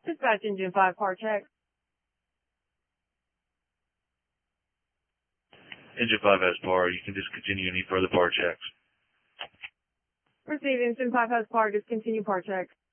Dispatch Engine 5, par check. Engine 5 has par. You can discontinue any further par checks. Receive Engine 5 has par, discontinue par check.